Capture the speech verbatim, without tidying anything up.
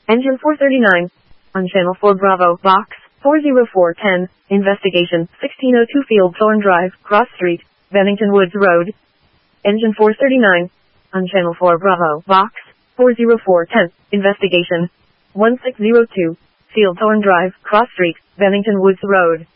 Engine four thirty-nine. On Channel four Bravo, Box four oh four ten, Investigation, sixteen oh two Field Thorn Drive, Cross Street, Bennington Woods Road. Engine four thirty-nine. On Channel four Bravo, Box four oh four ten, Investigation, one six oh two, Field Thorn Drive, Cross Street, Bennington Woods Road.